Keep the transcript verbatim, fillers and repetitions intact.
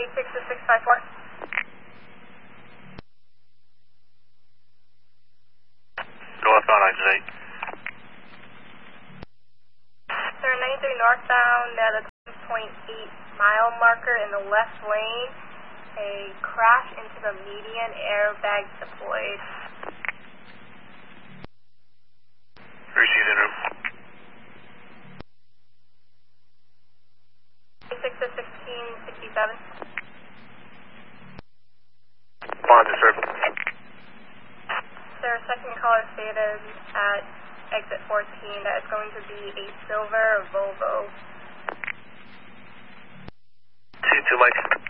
eight six six five four. Northbound nine eight. Sir, ninety-three northbound at a two point eight mile marker in the left lane. A crash into the median, airbag deployed. Receive en route. eight six six sixteen sixty-seven. Bond sir. Sir, second caller stated at exit fourteen that it's going to be a silver Volvo. two two Mike.